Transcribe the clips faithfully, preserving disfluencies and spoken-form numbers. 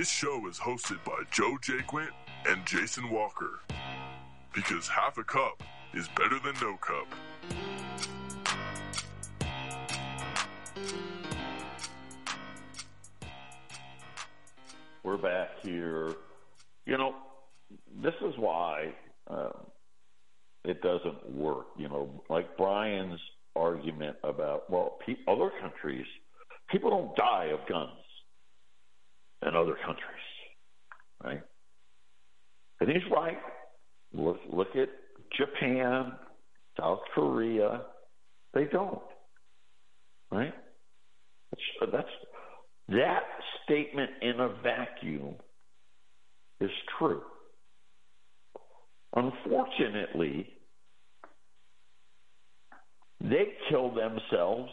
This show is hosted by Joe Jaquint and Jason Walker. Because half a cup is better than no cup. We're back here. You know, this is why uh, it doesn't work. You know, like Brian's argument about, well, pe- other countries, people don't die of guns in other countries, right? And he's right. Look, look at Japan, South Korea. They don't, right? That's, that's that statement in a vacuum is true. Unfortunately, they kill themselves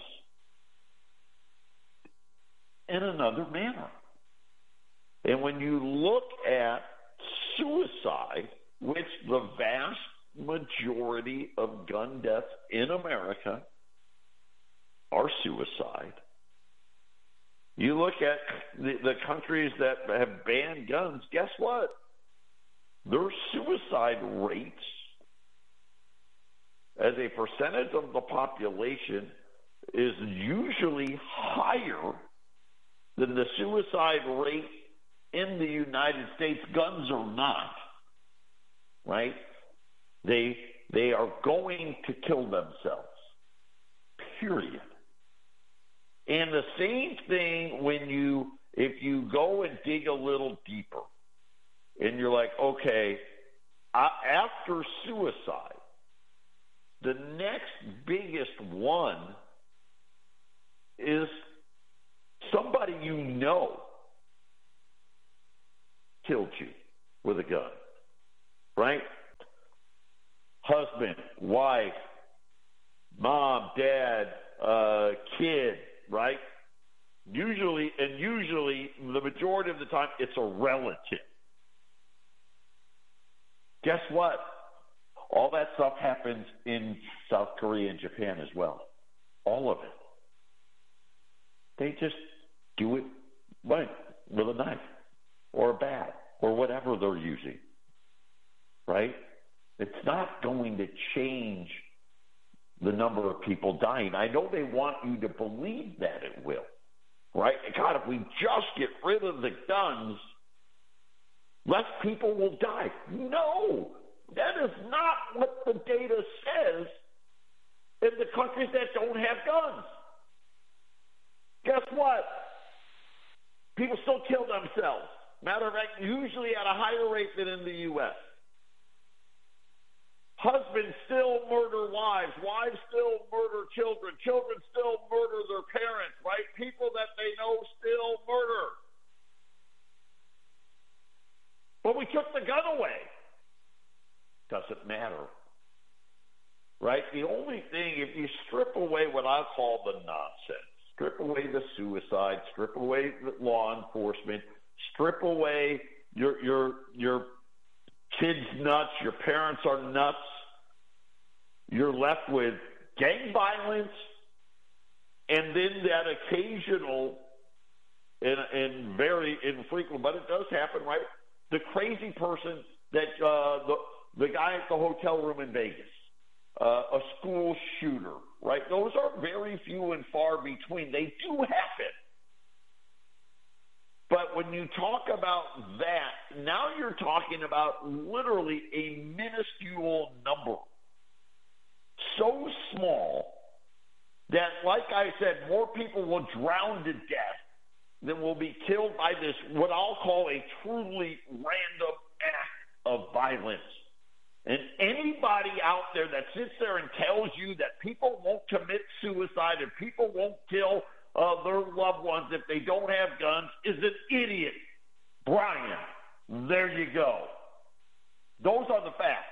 in another manner. And when you look at suicide, which the vast majority of gun deaths in America are suicide, you look at the, the countries that have banned guns, guess what? Their suicide rates as a percentage of the population is usually higher than the suicide rate in the United States. Guns are not, right? They, they are going to kill themselves, period. And the same thing when you, if you go and dig a little deeper and you're like, okay, uh, after suicide, the next biggest one is somebody you know killed you with a gun, right? Husband, wife, mom, dad, uh, kid, right? Usually, and usually, the majority of the time, it's a relative. Guess what? All that stuff happens in South Korea and Japan as well. All of it. They just do it right, with a knife or a bat or whatever they're using, right? It's not going to change the number of people dying. I know they want you to believe that it will, right? God, if we just get rid of the guns, less people will die. No, that is not what the data says in the countries that don't have guns. Guess what? People still kill themselves. Matter of fact, usually at a higher rate than in the U S Husbands still murder wives. Wives still murder children. Children still murder their parents, right? People that they know still murder. But we took the gun away. Doesn't matter, right? The only thing, if you strip away what I call the nonsense, strip away the suicide, strip away the law enforcement, strip away your your your kids nuts, your parents are nuts, you're left with gang violence and then that occasional and, and very infrequent, but it does happen, right? The crazy person that uh, the the guy at the hotel room in Vegas, uh, a school shooter, right? Those are very few and far between. They do happen. But when you talk about that, now you're talking about literally a minuscule number. So small that, like I said, more people will drown to death than will be killed by this, what I'll call a truly random act of violence. And anybody out there that sits there and tells you that people won't commit suicide and people won't kill uh, their loved ones if they don't have guns is an idiot. Brian, there you go. Those are the facts.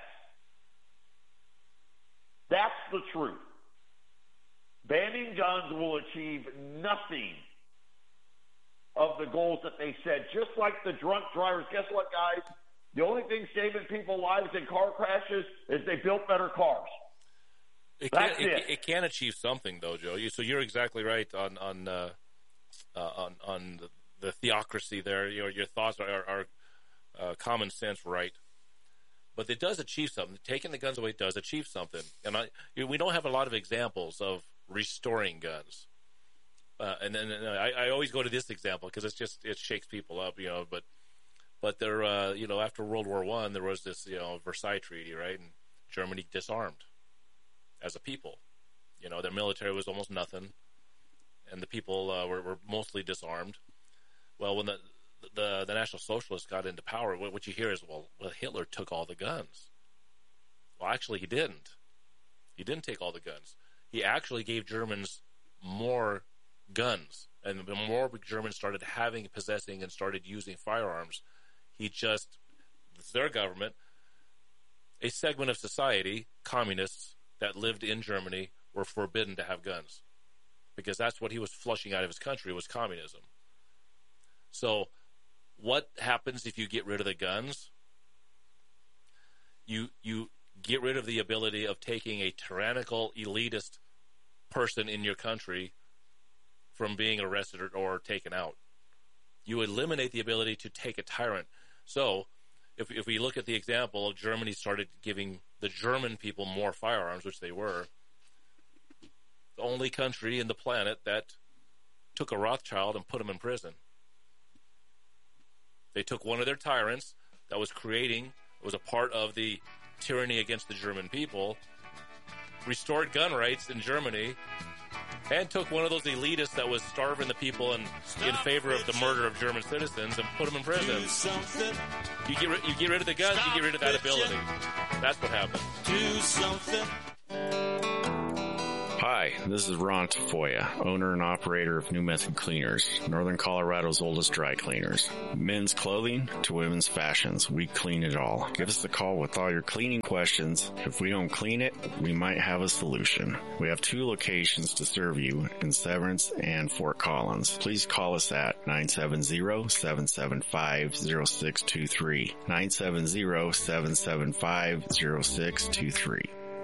That's the truth. Banning guns will achieve nothing of the goals that they said. Just like the drunk drivers, guess what, guys? The only thing saving people's lives in car crashes is they built better cars. It can, it, it. it can achieve something, though, Joe. You, so you're exactly right on on uh, uh, on on the, the theocracy there. You know, your thoughts are, are uh, common sense, right? But it does achieve something. Taking the guns away does achieve something. And I, you know, we don't have a lot of examples of restoring guns. Uh, and then and I, I always go to this example because it's just it shakes people up, you know. But but there, uh, you know, after World War One, there was this, you know, Versailles Treaty, right? And Germany disarmed as a people. You know, their military was almost nothing, and the people uh, were, were mostly disarmed. Well, when the, the the National Socialists got into power, what, what you hear is, well, well, Hitler took all the guns. Well, actually, he didn't. He didn't take all the guns. He actually gave Germans more guns, and the more Germans started having, possessing, and started using firearms, he just, their government, a segment of society, communists that lived in Germany, were forbidden to have guns, because that's what he was flushing out of his country, was communism. So what happens if you get rid of the guns? You you get rid of the ability of taking a tyrannical, elitist person in your country from being arrested or, or taken out. You eliminate the ability to take a tyrant. So if, if we look at the example of Germany started giving the German people more firearms, which they were, the only country in the planet that took a Rothschild and put him in prison. They took one of their tyrants that was creating, was a part of the tyranny against the German people, restored gun rights in Germany, and took one of those elitists that was starving the people and in favor of the murder of German citizens and put them in prison. You get, ri- you get rid of the guns, you get rid of that ability. That's what happened. Do something. Hi, this is Ron Tafoya, owner and operator of New Method Cleaners, Northern Colorado's oldest dry cleaners. Men's clothing to women's fashions, we clean it all. Give us a call with all your cleaning questions. If we don't clean it, we might have a solution. We have two locations to serve you in Severance and Fort Collins. Please call us at nine seven zero, seven seven five, zero six two three, nine seven zero, seven seven five, zero six two three.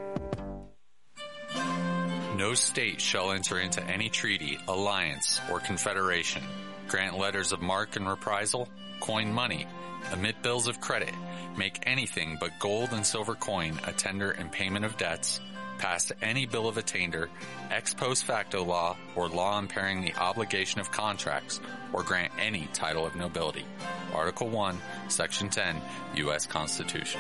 No state shall enter into any treaty, alliance, or confederation, grant letters of marque and reprisal, coin money, emit bills of credit, make anything but gold and silver coin a tender in payment of debts, pass any bill of attainder, ex post facto law, or law impairing the obligation of contracts, or grant any title of nobility. Article one, Section ten, U S Constitution.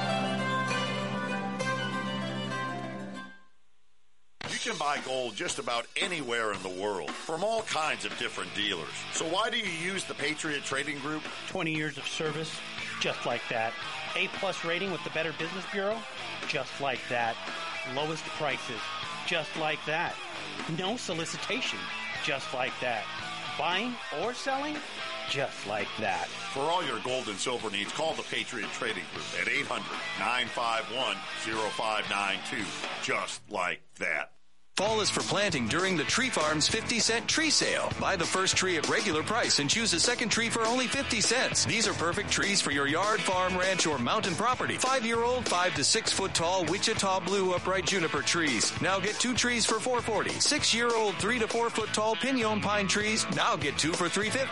You can buy gold just about anywhere in the world from all kinds of different dealers. So why do you use the Patriot Trading Group? twenty years of service, just like that. A-plus rating with the Better Business Bureau, just like that. Lowest prices, just like that. No solicitation, just like that. Buying or selling, just like that. For all your gold and silver needs, call the Patriot Trading Group at eight hundred, nine five one, zero five nine two. Just like that. Fall is for planting during the Tree Farm's fifty cent tree sale. Buy the first tree at regular price and choose a second tree for only fifty cents. These are perfect trees for your yard, farm, ranch, or mountain property. Five-year-old, five to six foot tall Wichita Blue upright juniper trees. Now get two trees for four forty. Six-year-old, three to four foot tall pinon pine trees. Now get two for three fifty.